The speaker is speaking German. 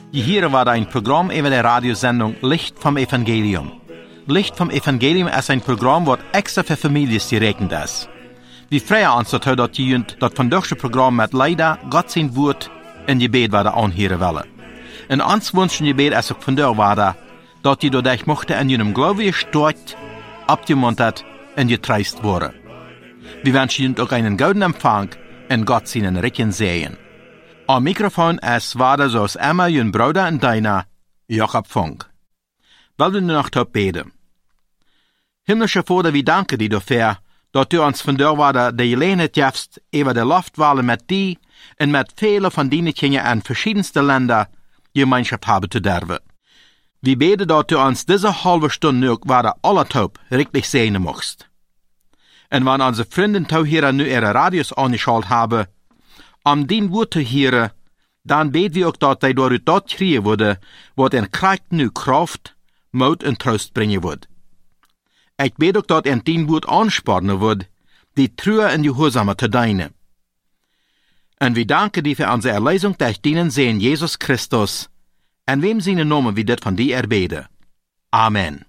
Hier war ein Programm über der Radiosendung Licht vom Evangelium. Licht vom Evangelium ist ein Programm, das extra für Familien gerechnet ist. Wir freuen uns dazu, dass ihr das von diesem Programm mit leider Gott sein Wort in Gebet werden anhören wollen. Und uns wünschen Gebet ist auch von dir werden, dass ihr dadurch möchte in ihrem Glauben gestärkt, abgemuntert und getreist worden. Wir wünschen Ihnen auch einen guten Empfang und Gott seinen Recken sehen. Am Mikrofon ist weiter so als Emma, Ihren Bruder und deiner, Jakob Funk. Wollen wir noch beten? Himmlischer Vater, wir danken dir dafür, dass du uns von der weiter die Gelegenheit gibst, über die Luftwelle mit dir und mit vielen von deinen Kindern in verschiedensten Ländern Gemeinschaft haben zu dürfen. Wir beten, dass du uns diese halbe Stunde noch weiter alle taub richtig sehen magst. Und wenn unsere Freunde hier nu ihre Radios angeschaltet haben, dein Wort zu hören, dann beten wir auch, dass die durch das kriegen würde, was in Kraft nu Kraft, Mut und Trost bringen wird. Ich bete auch, dass dein Wort anspornen wird, die Treue und die Gehorsame zu dienen. Und wir danken dir für unsere Erlösung durch deinen Sohn Jesus Christus, in wem seine Namen wir das von dir erbeten. Amen.